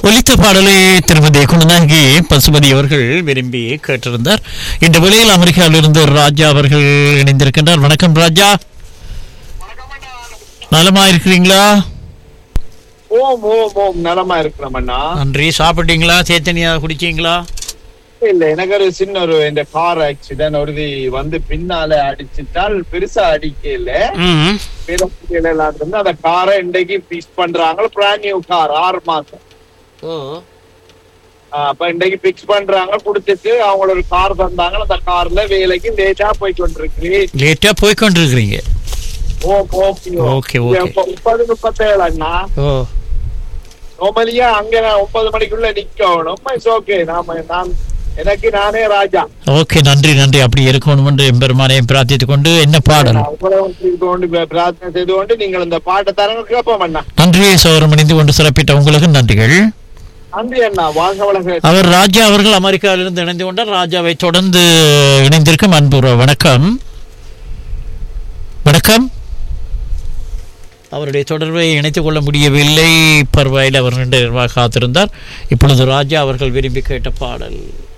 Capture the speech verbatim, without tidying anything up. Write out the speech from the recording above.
ஒலித்த பாடலை திருமதி குணநாயகி பசுபதி அவர்கள் விரும்பி கேட்டிருந்தார். இந்த வேளையில் அமெரிக்காவிலிருந்து ராஜா அவர்கள் இணைந்திருக்கின்றார். வணக்கம் ராஜா, நலமா இருக்கிறீங்களா? ஓம் ஓம் ஓம் நலமா இருக்கிறோம் அண்ணா. நன்றி. சாப்பிட்டீங்களா? சேத்தனியா குடிச்சீங்களா? இல்ல, எனக்கு ஒரு சின்ன ஒரு இந்த கார் ஆக்சிடென்ட் ஒரு வந்து பின்னால அடிச்சுட்டால் பெருசா அடிக்கல, எல்லாம் இருந்து அந்த காரை இன்றைக்கு பிக்ஸ் பண்றாங்க. பிராண்ட் நியூ கார், ஆறு மாசம். அப்ப இன்றைக்கு பிக்ஸ் பண்றாங்க, கொடுத்துட்டு அவங்களோட ஒரு கார் தந்தாங்க. அந்த கார்ல வேலைக்கு லேட்டா போய் கொண்டிருக்கிறேன். லேட்டா போய் கொண்டிருக்கிறீங்க? Okay okay. முப்பது முப்பத்தேழு அண்ணா. நார்மலியா அங்க ஒன்பது மணிக்குள்ள நிக்கணும். ஓகே, நாம நான் எனக்கு நானே ராஜா. ஓகே, நன்றி நன்றி. அப்படி இருக்கணும் என்று எம்பெருமானையும் பிரார்த்தித்துக் கொண்டு என்ன பாடல் பிரார்த்தனை செய்து கொண்டு நீங்கள் இந்த பாட்டை தரங்க கேட்போம் அண்ணா. நன்றி சோதரம் இணைந்து கொண்டு சிறப்பிட்ட உங்களுக்கு நன்றிகள். நன்றி அண்ணா, வாழ்க வளங்க. அவர் ராஜா அவர்கள் அமெரிக்காவிலிருந்து இணைந்து கொண்டார். ராஜாவை தொடர்ந்து இணைந்திருக்கும் அன்புற வணக்கம். வணக்கம். அவருடைய தொடர்பை இணைத்துக் கொள்ள முடியவில்லை. பரவாயில்லை, அவர் நீண்ட நேரமாக காத்திருந்தார். இப்பொழுது ராஜா அவர்கள் விரும்பி கேட்ட பாடல்.